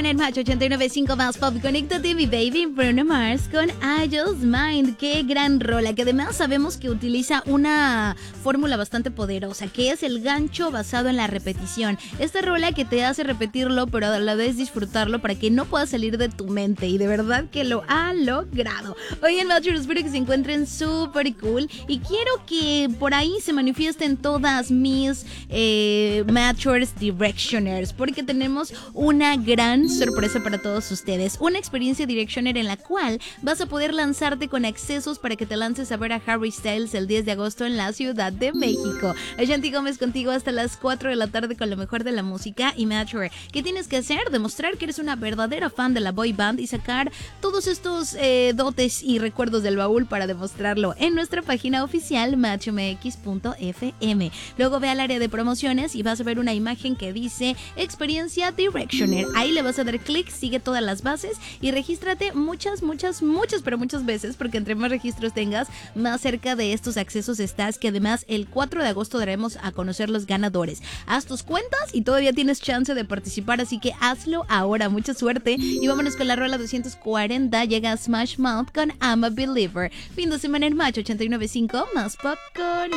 semana en Match 89.5 más pop. Conéctate, mi baby, Bruno Mars con I Just Mind. Qué gran rola, que además sabemos que utiliza una fórmula bastante poderosa, que es el gancho basado en la repetición. Esta rola que te hace repetirlo, pero a la vez disfrutarlo para que no pueda salir de tu mente. Y de verdad que lo ha logrado. Hoy en Match, espero que se encuentren súper cool. Y quiero que por ahí se manifiesten todas mis Matchers Directioners, porque tenemos una gran sorpresa para todos ustedes. Una experiencia Directioner en la cual vas a poder lanzarte con accesos para que te lances a ver a Harry Styles el 10 de agosto en la Ciudad de México. Ashanti Gómez contigo hasta las 4 de la tarde con lo mejor de la música. Y Matcher, ¿qué tienes que hacer? Demostrar que eres una verdadera fan de la boy band y sacar todos estos dotes y recuerdos del baúl para demostrarlo en nuestra página oficial matchmx.fm. Luego ve al área de promociones y vas a ver una imagen que dice Experiencia Directioner. Ahí le vas a dar clic, sigue todas las bases y regístrate muchas veces, porque entre más registros tengas, más cerca de estos accesos estás, que además el 4 de agosto daremos a conocer los ganadores. Haz tus cuentas y todavía tienes chance de participar, así que hazlo ahora. Mucha suerte y vámonos con la rola 240. Llega Smash Mouth con I'm a Believer. Fin de semana en Match 89.5 más pop con